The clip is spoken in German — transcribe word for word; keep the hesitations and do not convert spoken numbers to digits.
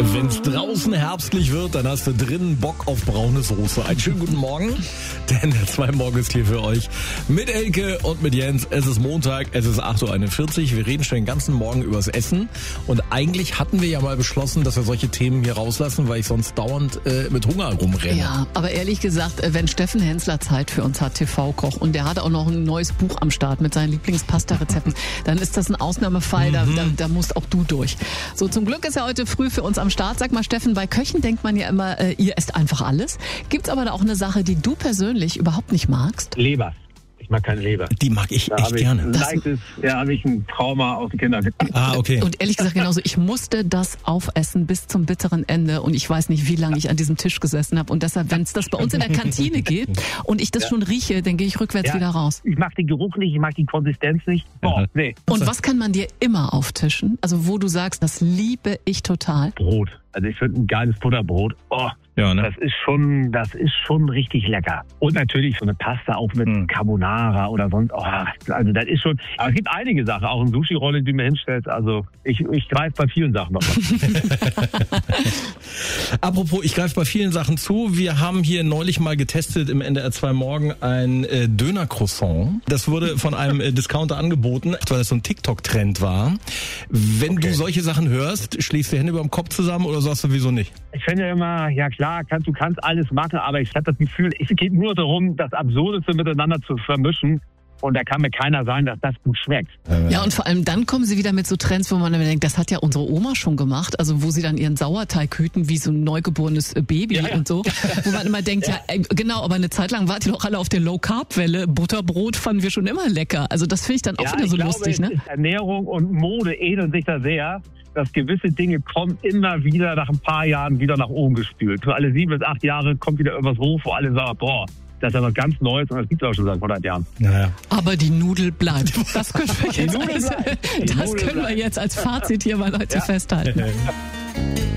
Wenn es draußen herbstlich wird, dann hast du drinnen Bock auf braune Soße. Einen schönen guten Morgen, denn der zwei Morgen ist hier für euch mit Elke und mit Jens. Es ist Montag, es ist acht Uhr einundvierzig. Wir reden schon den ganzen Morgen übers Essen. Und eigentlich hatten wir ja mal beschlossen, dass wir solche Themen hier rauslassen, weil ich sonst dauernd äh, mit Hunger rumrenne. Ja, aber ehrlich gesagt, wenn Steffen Hensler Zeit für uns hat, T V-Koch, und der hat auch noch ein neues Buch am Start mit seinen Lieblingspasta-Rezepten, dann ist das ein Ausnahmefall, mhm. da, da, da musst auch du durch. So, zum Glück ist er heute früh für uns am Start. Sag mal, Steffen, bei Köchen denkt man ja immer, äh, ihr esst einfach alles. Gibt's aber da auch eine Sache, die du persönlich überhaupt nicht magst? Leber. Ich mag keine Leber. Die mag ich da echt ich gerne. Ein leichtes, ja, habe ich ein Trauma aus den Kindern. Ah, okay. Und ehrlich gesagt genauso, ich musste das aufessen bis zum bitteren Ende und ich weiß nicht, wie lange ich an diesem Tisch gesessen habe. Und deshalb, wenn es das bei uns in der Kantine gibt und ich das ja. schon rieche, dann gehe ich rückwärts ja. wieder raus. Ich mag den Geruch nicht, ich mag die Konsistenz nicht. Boah, nee. Und was kann man dir immer auftischen? Also wo du sagst, das liebe ich total? Brot. Also ich finde ein geiles Butterbrot. Oh, ja, ne? Das ist schon, das ist schon richtig lecker. Und natürlich so eine Pasta auch mit hm. Carbonara oder sonst. Oh, also das ist schon. Aber es gibt einige Sachen, auch eine Sushi-Rolle, die mir hinstellt. Also ich, ich greife bei vielen Sachen noch was. Apropos, ich greife bei vielen Sachen zu. Wir haben hier neulich mal getestet im N D R zwei Morgen ein äh, Döner-Croissant. Das wurde von einem äh, Discounter angeboten, weil das so ein TikTok-Trend war. Wenn okay. du solche Sachen hörst, schlägst du die Hände über dem Kopf zusammen oder sagst du wieso nicht? Ich finde immer, ja klar, kannst, du kannst alles machen, aber ich habe das Gefühl, es geht nur darum, das Absurdeste miteinander zu vermischen. Und da kann mir keiner sagen, dass das gut schmeckt. Ja, und vor allem dann kommen sie wieder mit so Trends, wo man dann denkt, das hat ja unsere Oma schon gemacht. Also wo sie dann ihren Sauerteig hüten wie so ein neugeborenes Baby ja, ja. und so. Wo man immer denkt, ja, ja genau, aber eine Zeit lang wart ihr doch alle auf der Low-Carb-Welle. Butterbrot fanden wir schon immer lecker. Also das finde ich dann auch ja, wieder so ich lustig. Glaube, Ne? Ernährung und Mode ähneln sich da sehr. Dass gewisse Dinge kommen immer wieder nach ein paar Jahren wieder nach oben gespült. Für alle sieben bis acht Jahre kommt wieder irgendwas hoch, wo alle sagen, boah, das ist ja was ganz Neues und das gibt es auch schon seit hundert Jahren. Naja. Aber die Nudel bleibt. Das können wir jetzt, als, das können wir jetzt als Fazit hier mal heute ja. festhalten.